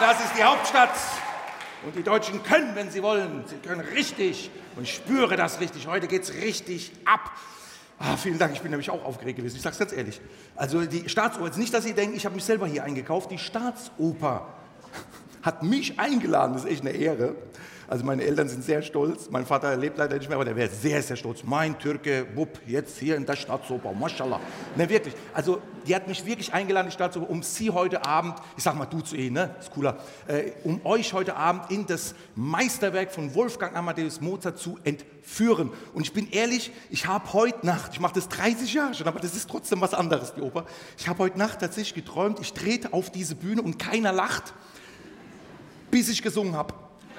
das ist die Hauptstadt. Und die Deutschen können, wenn sie wollen. Sie können richtig. Und ich spüre das richtig. Heute geht's richtig ab. Vielen Dank, ich bin nämlich auch aufgeregt gewesen. Ich sag's ganz ehrlich. Also die Staatsoper, jetzt nicht, dass Sie denken, ich habe mich selber hier eingekauft. Die Staatsoper hat mich eingeladen. Das ist echt eine Ehre. Also meine Eltern sind sehr stolz. Mein Vater lebt leider nicht mehr, aber der wäre sehr, sehr stolz. Mein Türke, Bub, jetzt hier in der Staatsoper, Maschallah. Ne, wirklich. Also die hat mich wirklich eingeladen, die Staatsoper, um Sie heute Abend, ich sag mal du zu Ihnen, ne, ist cooler, um euch heute Abend in das Meisterwerk von Wolfgang Amadeus Mozart zu entführen. Und ich bin ehrlich, ich habe heute Nacht, ich mache das 30 Jahre schon, aber das ist trotzdem was anderes, die Oper. Ich habe heute Nacht tatsächlich geträumt, ich trete auf diese Bühne und keiner lacht, bis ich gesungen habe.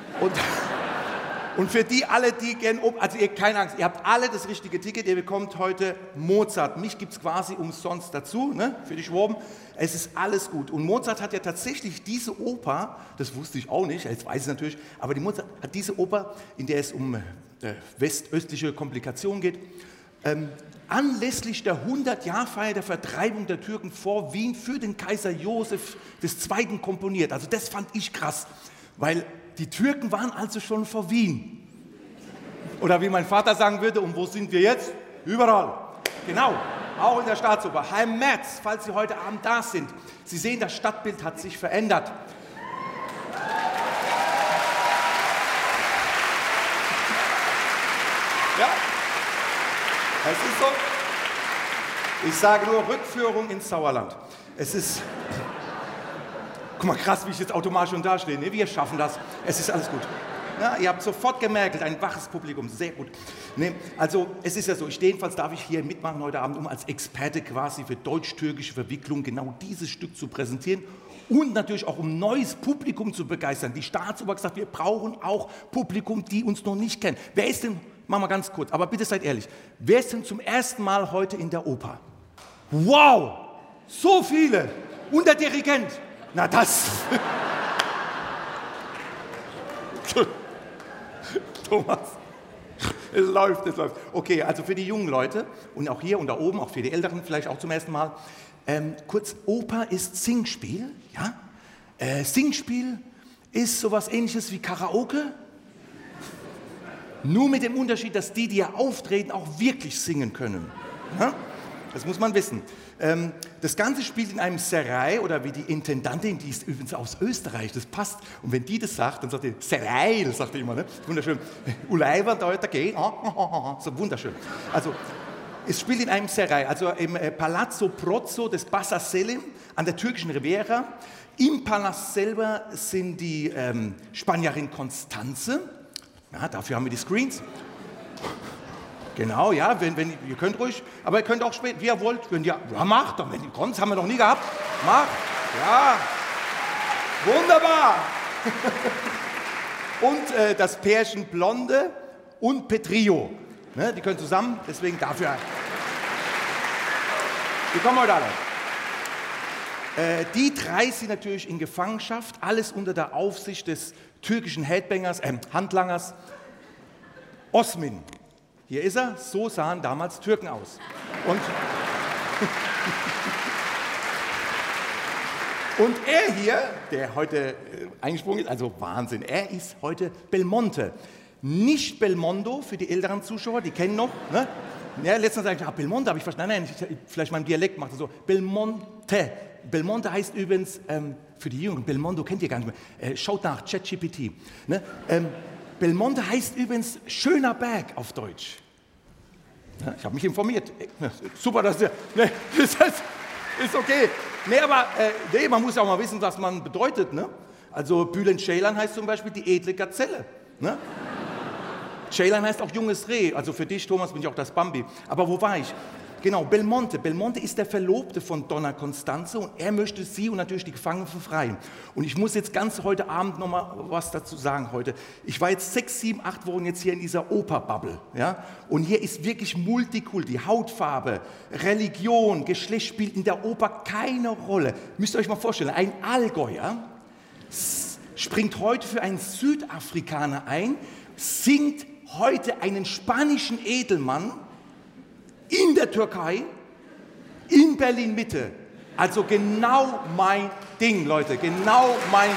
Und für die alle, die gerne, also ihr, keine Angst, ihr habt alle das richtige Ticket, ihr bekommt heute Mozart. Mich gibt es quasi umsonst dazu, ne, für die Schwoben. Es ist alles gut. Und Mozart hat ja tatsächlich diese Oper, das wusste ich auch nicht, jetzt weiß ich es natürlich, aber die Mozart hat diese Oper, in der es um westöstliche Komplikationen geht, anlässlich der 100-Jahr-Feier der Vertreibung der Türken vor Wien für den Kaiser Josef II. Komponiert. Also das fand ich krass, weil die Türken waren also schon vor Wien. Oder wie mein Vater sagen würde, und wo sind wir jetzt? Überall. Genau, auch in der Staatsoper. Herr Merz, falls Sie heute Abend da sind, Sie sehen, das Stadtbild hat sich verändert. Ja, es ist so. Ich sage nur Rückführung ins Sauerland. Es ist... Guck mal, krass, wie ich jetzt automatisch schon dastehe. Ne? Wir schaffen das. Es ist alles gut. Ja, ihr habt sofort gemerkt, ein waches Publikum, sehr gut. Ne? Also, es ist ja so, jedenfalls darf ich hier mitmachen heute Abend, um als Experte quasi für deutsch-türkische Verwicklung genau dieses Stück zu präsentieren und natürlich auch um neues Publikum zu begeistern. Die Staatsoper hat gesagt, wir brauchen auch Publikum, die uns noch nicht kennen. Wer ist denn, machen wir ganz kurz, aber bitte seid ehrlich, wer ist denn zum ersten Mal heute in der Oper? Wow, so viele! Und der Dirigent. Na das... Thomas, es läuft, es läuft. Okay, also für die jungen Leute und auch hier und da oben, auch für die Älteren vielleicht auch zum ersten Mal, kurz, Oper ist Singspiel, ja? Singspiel ist sowas Ähnliches wie Karaoke, nur mit dem Unterschied, dass die ja auftreten, auch wirklich singen können. Ja? Das muss man wissen. Das Ganze spielt in einem Serai, oder wie die Intendantin, die ist übrigens aus Österreich, das passt. Und wenn die das sagt, dann sagt die Serai, das sagt die immer, ne? Wunderschön. Uleiver, Deuter, geh, so wunderschön. Also, es spielt in einem Serai, also im Palazzo Prozzo des Bassa Selim an der türkischen Riviera. Im Palast selber sind die Spanierin Constanze, ja, dafür haben wir die Screens. Genau, ja, wenn ihr könnt ruhig, aber ihr könnt auch später, wie ihr wollt, wenn ihr, ja, macht doch, wenn ihr kommt, haben wir noch nie gehabt, macht, ja, wunderbar. Und das Pärchen Blonde und Petrillo, ne, die können zusammen, deswegen dafür, die kommen heute alle. Die drei sind natürlich in Gefangenschaft, alles unter der Aufsicht des türkischen Handlangers Osmin. Hier ist er, so sahen damals Türken aus. Und er hier, der heute eingesprungen ist, also Wahnsinn, er ist heute Belmonte. Nicht Belmondo für die älteren Zuschauer, die kennen noch. Ne? Ja, letztens sagte ich, Belmonte habe ich verstanden. Nein, vielleicht mein Dialekt macht er so. Belmonte. Belmonte heißt übrigens, für die Jungen, Belmondo kennt ihr gar nicht mehr. Schaut nach, ChatGPT. Ne? Belmonte heißt übrigens schöner Berg auf Deutsch. Ja, ich habe mich informiert. Super, dass ihr... Ne, ist okay. Nee, aber man muss ja auch mal wissen, was man bedeutet. Ne? Also Bülent Ceylan heißt zum Beispiel die edle Gazelle. Ne? Ceylan heißt auch junges Reh. Also für dich, Thomas, bin ich auch das Bambi. Aber wo war ich? Genau, Belmonte. Belmonte ist der Verlobte von Donna Constanze und er möchte sie und natürlich die Gefangenen befreien. Und ich muss jetzt ganz heute Abend noch mal was dazu sagen heute. Ich war jetzt 6, 7, 8 Wochen jetzt hier in dieser Operbubble, ja? Und hier ist wirklich Multikulti, Hautfarbe, Religion, Geschlecht spielt in der Oper keine Rolle. Müsst ihr euch mal vorstellen, ein Allgäuer springt heute für einen Südafrikaner ein, singt heute einen spanischen Edelmann in der Türkei, in Berlin-Mitte. Also genau mein Ding, Leute, genau mein